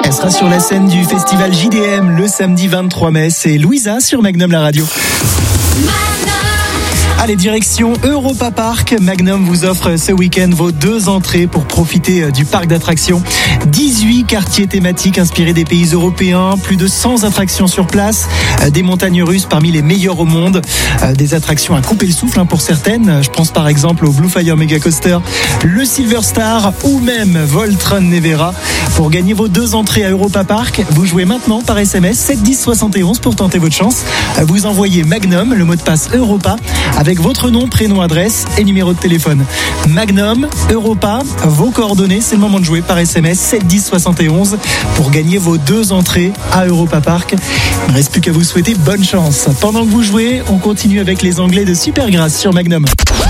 Elle sera sur la scène du festival JDM le samedi 23 mai. C'est Louisa sur Magnum la radio. Allez, direction Europa Park. Magnum vous offre ce week-end vos 2 entrées pour profiter du parc d'attractions. 18 quartiers thématiques inspirés des pays européens, plus de 100 attractions sur place, des montagnes russes parmi les meilleures au monde, des attractions à couper le souffle pour certaines. Je pense par exemple au Blue Fire Mega Coaster, le Silver Star ou même Voltron Nevera. Pour gagner vos 2 entrées à Europa Park, vous jouez maintenant par SMS 71071 pour tenter votre chance. Vous envoyez Magnum, le mot de passe Europa, avec votre nom, prénom, adresse et numéro de téléphone. Magnum, Europa, vos coordonnées, c'est le moment de jouer par SMS 71071 pour gagner vos 2 entrées à Europa Park. Il ne reste plus qu'à vous souhaiter bonne chance. Pendant que vous jouez, on continue avec les Anglais de Supergrass sur Magnum.